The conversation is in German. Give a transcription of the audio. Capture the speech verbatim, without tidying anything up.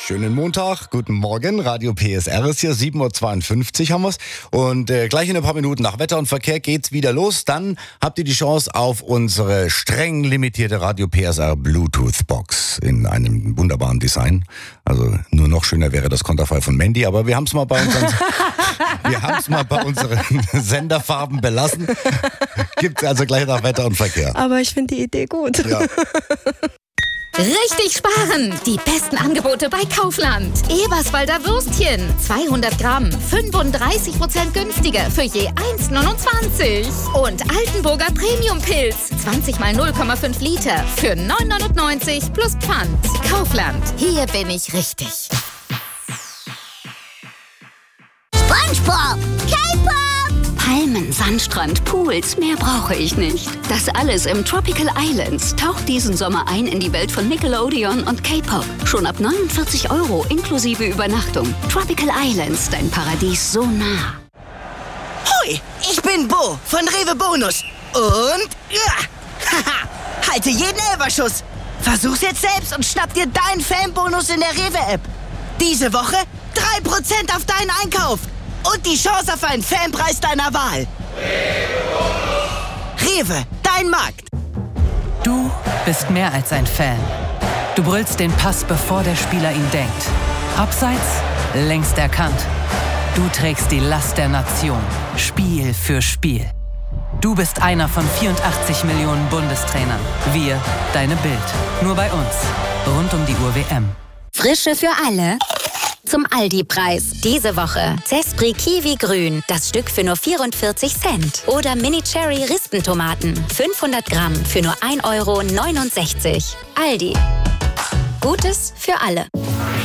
Schönen Montag, guten Morgen, Radio P S R ist hier, sieben Uhr zweiundfünfzig haben wir's und äh, gleich in ein paar Minuten nach Wetter und Verkehr geht's wieder los. Dann habt ihr die Chance auf unsere streng limitierte Radio P S R Bluetooth Box in einem wunderbaren Design. Also nur noch schöner wäre das Konterfei von Mandy, aber wir haben's mal bei unseren, wir haben's mal bei unseren Senderfarben belassen. Gibt's also gleich nach Wetter und Verkehr. Aber ich finde die Idee gut. Ja. Richtig sparen! Die besten Angebote bei Kaufland. Eberswalder Würstchen, zweihundert Gramm, fünfunddreißig Prozent günstiger für je eins Komma neunundzwanzig. Und Altenburger Premium-Pilz, zwanzig mal null Komma fünf Liter für neun Komma neunundneunzig plus Pfand. Kaufland, hier bin ich richtig. SpongeBob, K-Pop, Palmen, Sandstrand, Pools, mehr brauche ich nicht. Das alles im Tropical Islands. Taucht diesen Sommer ein in die Welt von Nickelodeon und K-Pop. Schon ab neunundvierzig Euro inklusive Übernachtung. Tropical Islands, dein Paradies so nah. Hoi, ich bin Bo von Rewe Bonus. Und ja, haha, halte jeden Elferschuss. Versuch's jetzt selbst und schnapp dir deinen Fanbonus in der Rewe-App. Diese Woche drei Prozent auf deinen Einkauf. Und die Chance auf einen Fanpreis deiner Wahl. Rewe, dein Markt. Du bist mehr als ein Fan. Du brüllst den Pass, bevor der Spieler ihn denkt. Abseits, längst erkannt. Du trägst die Last der Nation, Spiel für Spiel. Du bist einer von vierundachtzig Millionen Bundestrainern. Wir, deine Bild. Nur bei uns. Rund um die Uhr W M. Frische für alle. Zum Aldi-Preis. Diese Woche Zespri Kiwi Grün. Das Stück für nur vierundvierzig Cent. Oder Mini Cherry Rispentomaten. fünfhundert Gramm für nur ein Euro neunundsechzig. Aldi. Gutes für alle.